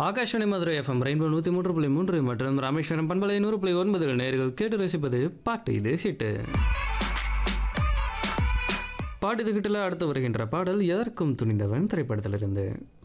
Akashvani Madurai FM rainbow 103.3 மற்றும் ராமேஸ்வரம் பண்பலை 100.9 நேயர்கள் கேட்டு ரசிப்பது பாட்டு இது ஹிட்டு. பாட்டு இது ஹிட்டில் அடுத்து வருகின்ற பாடல் எதற்கும் துணிந்தவன் திரைப்படத்திலிருந்து.